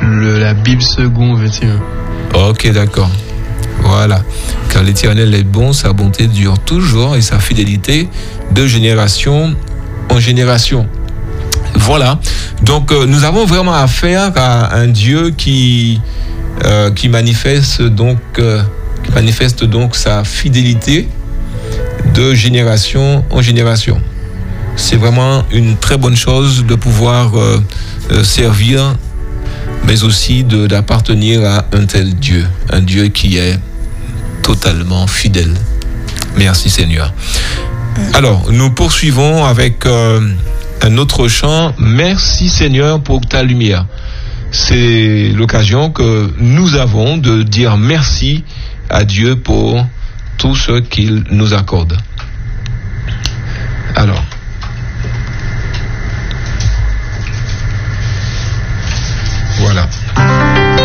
la Bible second 21. Ok, d'accord. Voilà. Car l'Éternel est bon, sa bonté dure toujours et sa fidélité de génération en génération. Voilà. Donc, nous avons vraiment affaire à un Dieu qui manifeste donc sa fidélité de génération en génération. C'est vraiment une très bonne chose de pouvoir servir, mais aussi d'appartenir à un tel Dieu, un Dieu qui est totalement fidèle. Merci Seigneur. Alors, nous poursuivons avec un autre chant. Merci Seigneur pour ta lumière. C'est l'occasion que nous avons de dire merci à Dieu pour tout ce qu'il nous accorde. Alors,